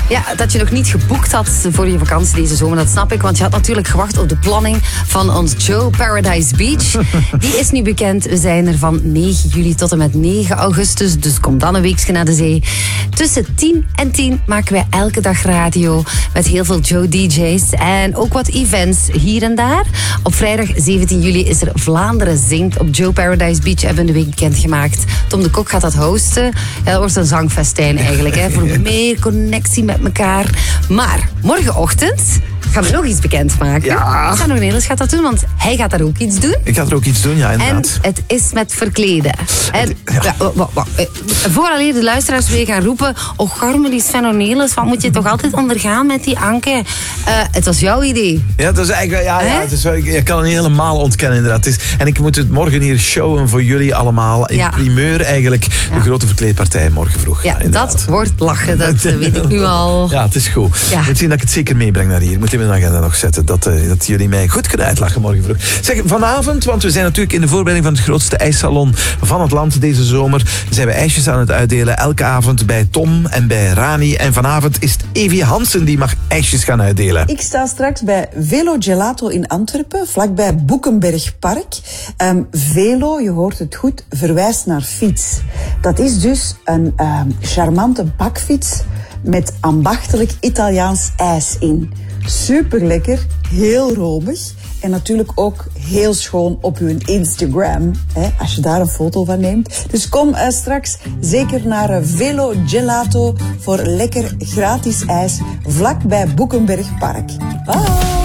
Ja, dat je nog niet geboekt had voor je vakantie deze zomer, dat snap ik. Want je had natuurlijk gewacht op de planning van ons Joe Paradise Beach. Die is nu bekend. We zijn er van 9 juli tot en met 9 augustus. Dus kom dan een weekje naar de zee. Tussen 10 en 10 maken wij elke dag radio met heel veel Joe DJ's. En ook wat events hier en daar. Op vrijdag 17 juli is er Vlaanderen Zingt op Joe Paradise Beach. Hebben we de week bekendgemaakt. Tom de Kok gaat dat hosten. Ja, dat wordt een zangfestijn eigenlijk. Hè, voor meer connectie met elkaar. Maar morgenochtend gaan we nog iets bekendmaken. Ja. Sanno Nelis gaat dat doen, want hij gaat daar ook iets doen. Ik ga er ook iets doen, ja, inderdaad. En het is met verkleden. En vooraleer de luisteraars weer gaan roepen, oh garme, die Sanno Nelis, wat moet je toch altijd ondergaan met die Anke? Het was jouw idee. Ja, dat is eigenlijk, het is wel, ik kan het niet helemaal ontkennen, inderdaad. En ik moet het morgen hier showen voor jullie allemaal. In primeur eigenlijk, de grote verkleedpartij morgen vroeg. Ja, dat wordt lachen, dat weet ik nu al. Ja, het is goed. Ja. Moet zien dat ik het zeker meebreng naar hier. Moet in mijn agenda nog zetten, dat jullie mij goed kunnen uitlachen morgen vroeg. Zeg, vanavond, want we zijn natuurlijk in de voorbereiding van het grootste ijssalon van het land deze zomer, zijn we ijsjes aan het uitdelen. Elke avond bij Tom en bij Rani. En vanavond is het Evie Hansen die mag ijsjes gaan uitdelen. Ik sta straks bij Velo Gelato in Antwerpen, vlakbij Boekenbergpark. Velo, je hoort het goed, verwijst naar fiets. Dat is dus een charmante bakfiets met ambachtelijk Italiaans ijs in. Super lekker, heel romig en natuurlijk ook heel schoon op uw Instagram, als je daar een foto van neemt. Dus kom straks zeker naar Velo Gelato voor lekker gratis ijs vlak bij Boekenbergpark. Bye!